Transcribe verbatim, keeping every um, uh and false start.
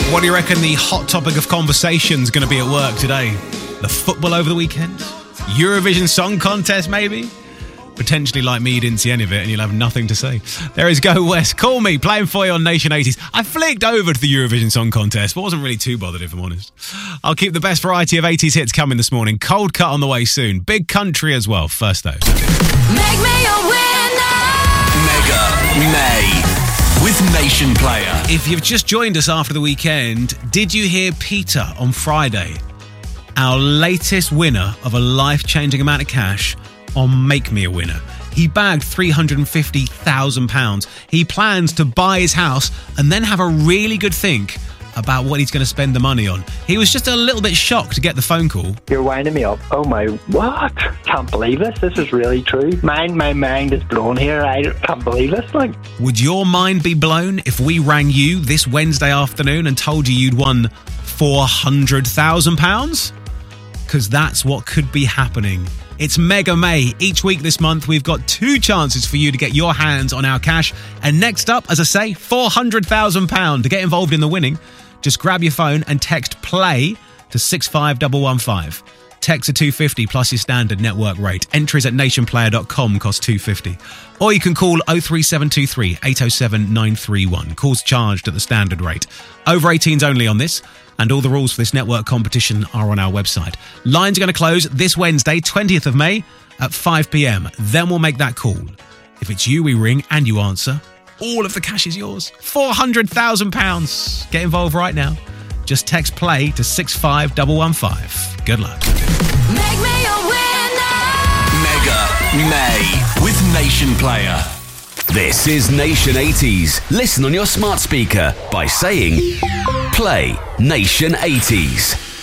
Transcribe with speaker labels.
Speaker 1: What do you reckon the hot topic of conversation is going to be at work today? The football over the weekend? Eurovision Song Contest, maybe? Potentially like me, you didn't see any of it and you'll have nothing to say. There is Go West. Call me, playing for you on Nation eighties. I flicked over to the Eurovision Song Contest, but wasn't really too bothered, if I'm honest. I'll keep the best variety of eighties hits coming this morning. Cold Cut on the way soon. Big country as well. First though.
Speaker 2: Make me a winner!
Speaker 3: Mega May with Nation Player.
Speaker 1: If you've just joined us after the weekend, did you hear Peter on Friday? Our latest winner of a life-changing amount of cash on Make Me a Winner. He bagged three hundred fifty thousand pounds. He plans to buy his house and then have a really good think about what he's going to spend the money on. He was just a little bit shocked to get the phone call.
Speaker 4: You're winding me up. Oh my, what? Can't believe this. This is really true. Mind, my mind is blown here. I can't believe this. Like,
Speaker 1: would your mind be blown if we rang you this Wednesday afternoon and told you you'd won four hundred thousand pounds? Because that's what could be happening. It's Mega May. Each week this month, we've got two chances for you to get your hands on our cash. And next up, as I say, four hundred thousand pounds. To get involved in the winning, just grab your phone and text PLAY to six five one one five. Text are two hundred fifty plus your standard network rate. Entries at nationplayer dot com cost two hundred fifty. Or you can call oh three seven two three, eight oh seven, nine three one. Calls charged at the standard rate. Over eighteens only on this. And all the rules for this network competition are on our website. Lines are going to close this Wednesday, twentieth of May at five p.m. Then we'll make that call. If it's you we ring and you answer, all of the cash is yours. four hundred thousand pounds. Get involved right now. Just text PLAY to six five one one five. Good luck.
Speaker 2: Make me a winner!
Speaker 3: Mega May with Nation Player. This is Nation eighties. Listen on your smart speaker by saying Play Nation eighties.